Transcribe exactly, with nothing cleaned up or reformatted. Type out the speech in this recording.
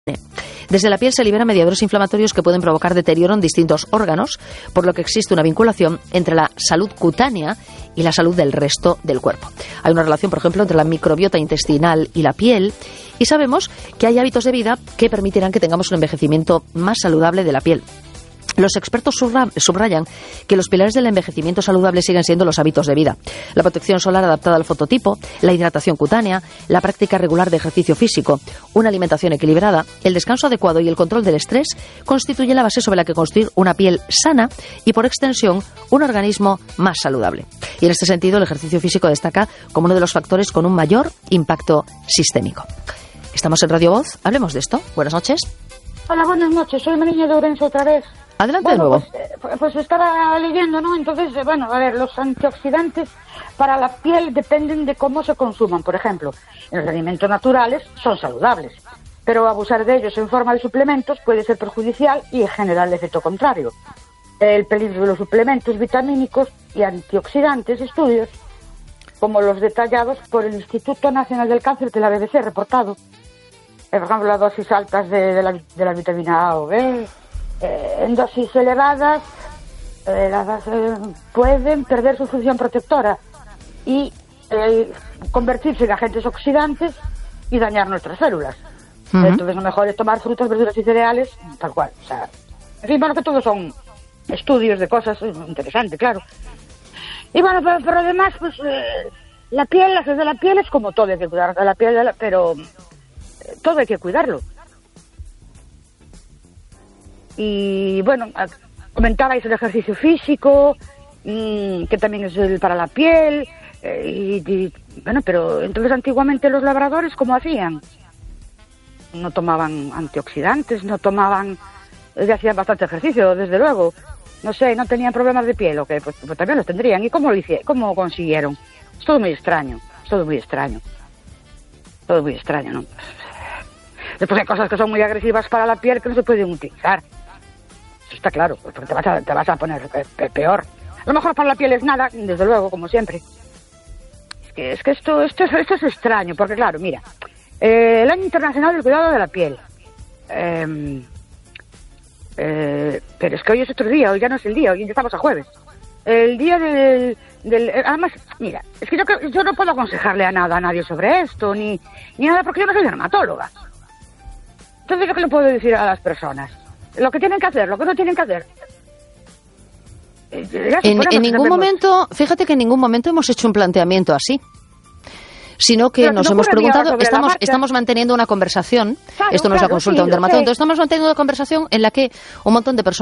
Desde la piel se liberan mediadores inflamatorios que pueden provocar deterioro en distintos órganos, por lo que existe una vinculación entre la salud cutánea y la salud del resto del cuerpo. Hay una relación, por ejemplo, entre la microbiota intestinal y la piel, y sabemos que hay hábitos de vida que permitirán que tengamos un envejecimiento más saludable de la piel. Los expertos subrayan que los pilares del envejecimiento saludable siguen siendo los hábitos de vida: la protección solar adaptada al fototipo, la hidratación cutánea, la práctica regular de ejercicio físico, una alimentación equilibrada, el descanso adecuado y el control del estrés constituyen la base sobre la que construir una piel sana y, por extensión, un organismo más saludable. Y en este sentido, el ejercicio físico destaca como uno de los factores con un mayor impacto sistémico. Estamos en Radio Voz, hablemos de esto. Buenas noches. Hola, buenas noches, soy Mariña de Ourense otra vez. Adelante bueno, de nuevo. Pues, pues estaba leyendo, ¿no? Entonces, bueno, a ver, los antioxidantes para la piel dependen de cómo se consuman. Por ejemplo, los alimentos naturales son saludables, pero abusar de ellos en forma de suplementos puede ser perjudicial y generar el efecto contrario. El peligro de los suplementos vitamínicos y antioxidantes, estudios como los detallados por el Instituto Nacional del Cáncer de la B B C, reportado. Por ejemplo, las dosis altas de, de, la, de la vitamina A o B, eh, en dosis elevadas, eh, las, eh, pueden perder su función protectora y eh, convertirse en agentes oxidantes y dañar nuestras células. Uh-huh. Entonces, lo mejor es tomar frutas, verduras y cereales, tal cual. O sea, en fin, bueno, que todos son estudios de cosas interesantes, claro. Y bueno, pero, pero además, pues, eh, la piel, la de la piel es como todo, hay que cuidar de la piel, de la, pero todo hay que cuidarlo. Y bueno, comentabais el ejercicio físico, mmm, que también es el para la piel, eh, y, y bueno, pero entonces antiguamente los labradores, ¿cómo hacían? No tomaban antioxidantes, no tomaban, eh, hacían bastante ejercicio, desde luego. No sé, no tenían problemas de piel, o qué, pues, pues también los tendrían. ¿Y cómo lo hicieron? ¿Cómo consiguieron? Es todo muy extraño, es todo muy extraño. Todo muy extraño, ¿no? Después hay cosas que son muy agresivas para la piel que no se pueden utilizar. Eso está claro, porque te vas a, te vas a poner peor. A lo mejor para la piel es nada, desde luego, como siempre. Es que, es que esto, esto, es, esto es extraño, porque claro, mira, eh, el Año Internacional del Cuidado de la Piel. Eh, eh, pero es que hoy es otro día, hoy ya no es el día, hoy ya estamos a jueves. El día del... del además, mira, es que yo, yo no puedo aconsejarle a nada a nadie sobre esto, ni, ni nada, porque yo no soy dermatóloga. Entonces, ¿yo qué le puedo decir a las personas? Lo que tienen que hacer, lo que no tienen que hacer. En, en ningún momento, fíjate que en ningún momento hemos hecho un planteamiento así, sino que nos hemos preguntado, estamos, estamos manteniendo una conversación, claro, esto no es la consulta a un dermatólogo, estamos manteniendo una conversación en la que un montón de personas